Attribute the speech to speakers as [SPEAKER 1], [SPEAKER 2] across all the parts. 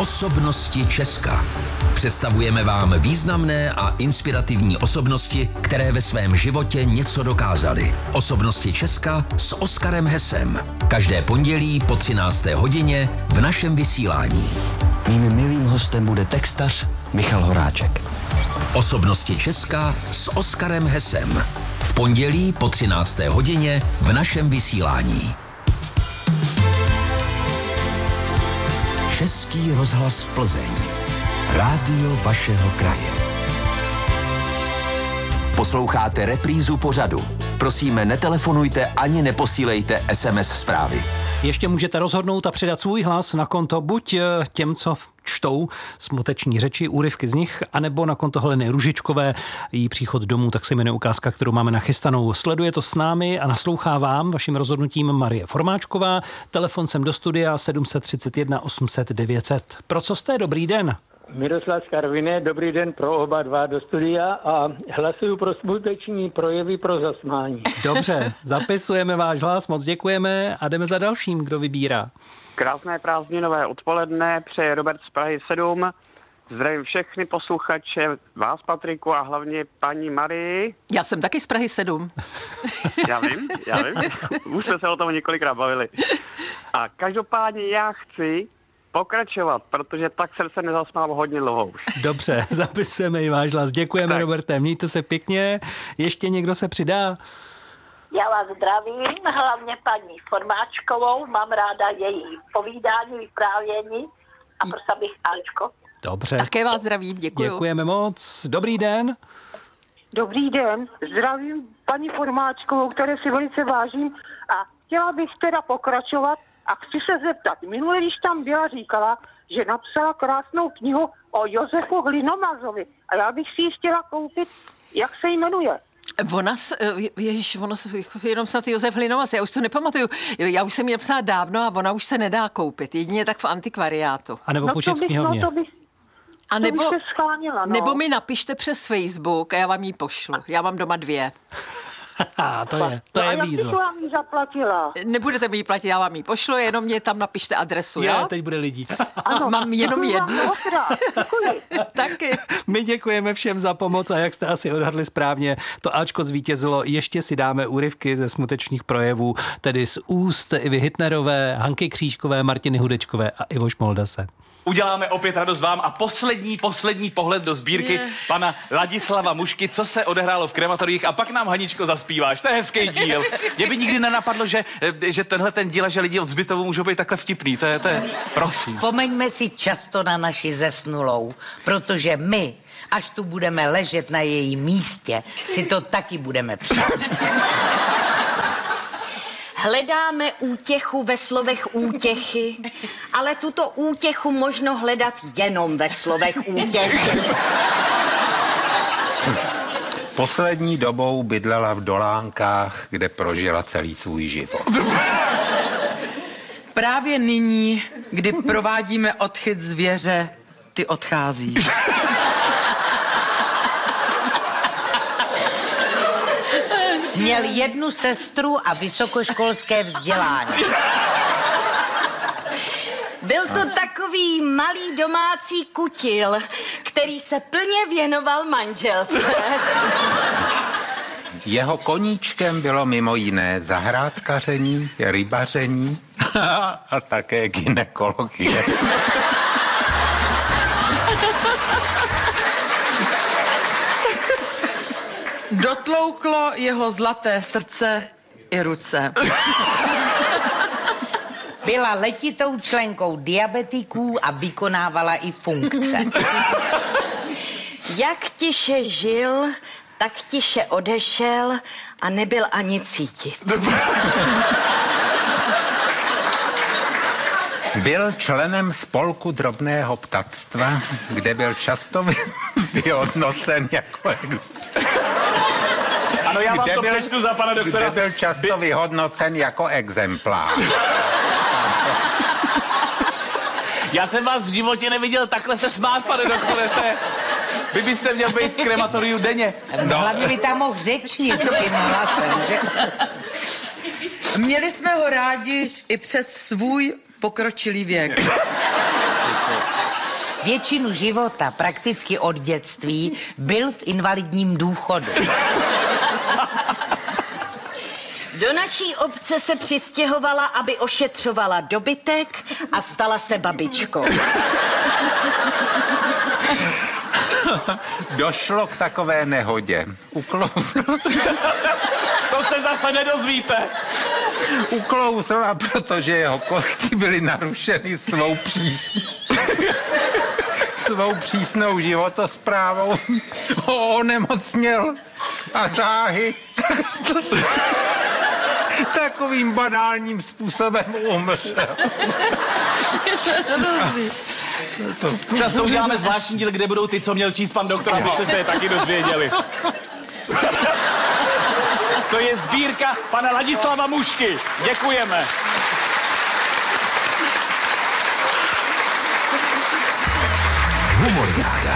[SPEAKER 1] Osobnosti Česka. Představujeme vám významné a inspirativní osobnosti, které ve svém životě něco dokázaly. Osobnosti Česka s Oskarem Hesem. Každé pondělí po 13. hodině v našem vysílání.
[SPEAKER 2] Mým milým hostem bude textař Michal Horáček.
[SPEAKER 1] Osobnosti Česka s Oskarem Hesem. V pondělí po 13. hodině v našem vysílání. Český rozhlas Plzeň. Rádio vašeho kraje. Posloucháte reprízu pořadu. Prosíme, netelefonujte ani neposílejte SMS zprávy.
[SPEAKER 3] Ještě můžete rozhodnout a přidat svůj hlas na konto buď těm, co čtou smuteční řeči, úryvky z nich, anebo na konto Heleny Růžičkové, její příchod domů, tak se jmenuje ukázka, kterou máme nachystanou. Sleduje to s námi a naslouchá vám vaším rozhodnutím Marie Formáčková. Telefon sem do studia 731 800 900. Pro co jste? Dobrý den.
[SPEAKER 4] Miroslav z Karviné, dobrý den pro oba dva do studia a hlasuju pro smuteční projevy pro zasmání.
[SPEAKER 3] Dobře, zapisujeme váš hlas, moc děkujeme a jdeme za dalším, kdo vybírá.
[SPEAKER 5] Krásné prázdninové odpoledne, přeje Robert z Prahy 7. Zdravím všechny posluchače, vás Patriku a hlavně paní Marii.
[SPEAKER 6] Já jsem taky z Prahy 7.
[SPEAKER 5] Já vím. Už jsme se o tom několikrát bavili. A každopádně já chci pokračovat, protože tak srdce nezasmálo hodně dlouho už.
[SPEAKER 3] Dobře, zapisujeme i váš hlas. Děkujeme, tak. Roberte, mějte se pěkně. Ještě někdo se přidá?
[SPEAKER 7] Já vás zdravím, hlavně paní Formáčkovou, mám ráda její povídání, vyprávění a prosím bych Ačko.
[SPEAKER 3] Dobře.
[SPEAKER 6] Také vás zdravím, děkuji.
[SPEAKER 3] Děkujeme moc. Dobrý den.
[SPEAKER 8] Dobrý den, zdravím paní Formáčkovou, které si velice vážím a chtěla bych teda pokračovat a chci se zeptat. Minule, když tam byla, říkala, že napsala krásnou knihu o Josefu Hlinomazovi a já bych si ji chtěla koupit, jak se jmenuje.
[SPEAKER 6] Ono jenom snad Josef Hlinomaz, já už to nepamatuju. Já už jsem ji napsala dávno a ona už se nedá koupit, jedině tak v antikvariátu.
[SPEAKER 3] A nebo počít v knihovně.
[SPEAKER 6] A
[SPEAKER 8] schánila,
[SPEAKER 6] nebo mi napište přes Facebook a já vám ji pošlu. Já mám doma 2.
[SPEAKER 3] To je výzva.
[SPEAKER 8] Já vám ji zaplatila.
[SPEAKER 6] Nebudete mi ji platit, já vám ji pošlu, jenom mě tam napište adresu, jo?
[SPEAKER 3] Teď bude lidí.
[SPEAKER 6] Ano, mám jenom jednu. Taky.
[SPEAKER 3] My děkujeme všem za pomoc a jak jste asi odhadli správně, to Ačko zvítězilo. Ještě si dáme úryvky ze smutečných projevů, tedy z úst Ivy Hitnerové, Hanky Křížkové, Martiny Hudečkové a Ivo Šmoldase.
[SPEAKER 9] Uděláme opět radost vám a poslední pohled do sbírky pana Ladislava Mušky, co se odehrálo v krematoriích a pak nám, Haničko, zaspíváš. To je hezký díl. Mě by nikdy nenapadlo, že tenhle ten díl, že lidi od Zbytovu můžou být takhle vtipný. To je prosím.
[SPEAKER 10] Vzpomeňme si často na naši zesnulou, protože my, až tu budeme ležet na jejím místě, si to taky budeme přát.
[SPEAKER 7] Hledáme útěchu ve slovech útěchy, ale tuto útěchu možno hledat jenom ve slovech útěchy.
[SPEAKER 11] Poslední dobou bydlela v Dolánkách, kde prožila celý svůj život.
[SPEAKER 6] Právě nyní, kdy provádíme odchyt zvěře, ty odcházíš.
[SPEAKER 10] Měl jednu sestru a vysokoškolské vzdělání.
[SPEAKER 7] Byl to takový malý domácí kutil, který se plně věnoval manželce.
[SPEAKER 11] Jeho koníčkem bylo mimo jiné zahrádkaření, rybaření a také gynekologie.
[SPEAKER 6] Dotlouklo jeho zlaté srdce i ruce.
[SPEAKER 10] Byla letitou členkou diabetiků a vykonávala i funkce.
[SPEAKER 7] Jak tiše žil, tak tiše odešel a nebyl ani cítit.
[SPEAKER 11] Byl členem spolku drobného ptactva, kde byl často vyhodnocen jako
[SPEAKER 9] Ano, já vám to přečtu za pana doktora.
[SPEAKER 11] Kde byl často vyhodnocen jako exemplář.
[SPEAKER 9] Já jsem vás v životě neviděl takhle se smát, pane doktore. Vy byste měl být v krematoriu denně.
[SPEAKER 10] No. Hlavně by tam mohl řečnit tím hlasem, že?
[SPEAKER 6] Měli jsme ho rádi i přes svůj pokročilý věk.
[SPEAKER 10] většinu života, prakticky od dětství, byl v invalidním důchodu.
[SPEAKER 12] Do naší obce se přistěhovala, aby ošetřovala dobytek a stala se babičkou.
[SPEAKER 11] Došlo k takové nehodě.
[SPEAKER 9] To se zase nedozvíte.
[SPEAKER 11] Uklouzla, protože jeho kosti byly narušeny svou přísnou životosprávou. Onemocněl a záhy takovým banálním způsobem umřel.
[SPEAKER 9] Často uděláme zvláštní díl, kde budou ty, co měl číst pan doktor, abyste se je taky dozvěděli. To je sbírka pana Ladislava Mušky. Děkujeme.
[SPEAKER 1] Humoriáda.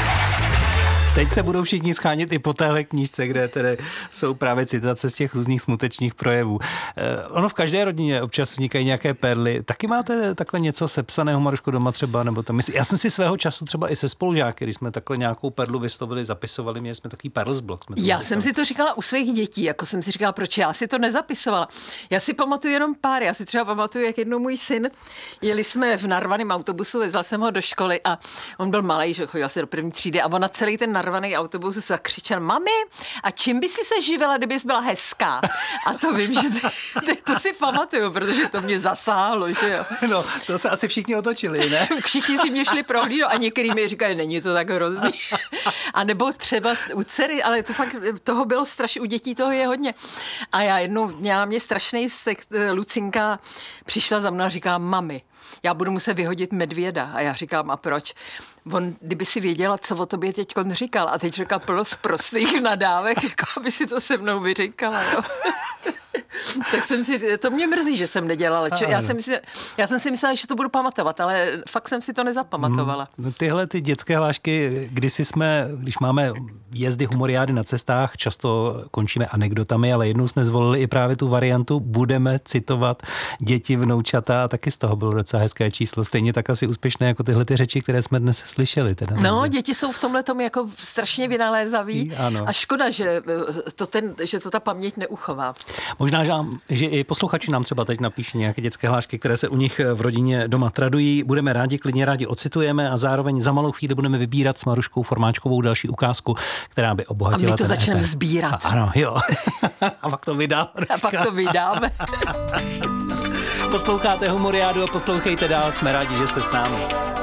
[SPEAKER 3] Teď se budou všichni schánět i po téhle knížce, kde tedy jsou právě citace z těch různých smutečných projevů. Ono v každé rodině občas vznikají nějaké perly. Taky máte takhle něco sepsaného, Maruško, doma třeba? Nebo tam? Já jsem si svého času třeba i se spolužáky, když jsme takhle nějakou perlu vyslovili, zapisovali, měli jsme takový perlsblok.
[SPEAKER 6] Já jsem si to říkala u svých dětí, jako jsem si říkala, proč já si to nezapisovala. Já si pamatuju jenom pár, já si třeba pamatuju, jak jednou můj syn, jeli jsme v narvaném autobusu, vezla jsem ho do školy a on byl malej, že chodil asi do první třídy a on na celý ten narvaný autobus zakřičel: mami, a čím by si se živila, kdybys byla hezká? A to vím, že to si pamatuju, protože to mě zasáhlo, že jo.
[SPEAKER 3] No, to se asi všichni otočili, ne?
[SPEAKER 6] Všichni si mě šli prohlídnout a některý mi říkají, není to tak hrozný. A nebo třeba u dcery, ale to fakt, toho bylo strašně, u dětí toho je hodně. A já jednou měla mě strašný vztek, Lucinka přišla za mnou a říká: mami, já budu muset vyhodit medvěda. A já říkám: a proč? On, kdyby si věděla, co o tobě teď říkal, a teď říká plno z prostých nadávek, jako aby si to se mnou vyříkala, jo. Tak jsem si, to mě mrzí, že jsem nedělala. Já jsem si myslela, že to budu pamatovat, ale fakt jsem si to nezapamatovala.
[SPEAKER 3] Tyhle ty dětské hlášky, když máme jezdy humoriády na cestách, často končíme anekdotami, ale jednou jsme zvolili i právě tu variantu, budeme citovat děti, vnoučata, a taky z toho bylo docela hezké číslo. Stejně tak asi úspěšné jako tyhle ty řeči, které jsme dnes slyšeli. Teda,
[SPEAKER 6] no, děti jsou v tomhletom jako strašně vynalézaví a škoda, že to ta paměť neuchová.
[SPEAKER 3] Možná, že i posluchači nám třeba teď napíší nějaké dětské hlášky, které se u nich v rodině doma tradují. Budeme klidně rádi ocitujeme a zároveň za malou chvíli budeme vybírat s Maruškou Formáčkovou další ukázku, která by obohatila.
[SPEAKER 6] A my to začneme sbírat.
[SPEAKER 3] Ano, jo. A pak to vydáme.
[SPEAKER 6] Posloucháte
[SPEAKER 3] Humoriádu a poslouchejte dál, jsme rádi, že jste s námi.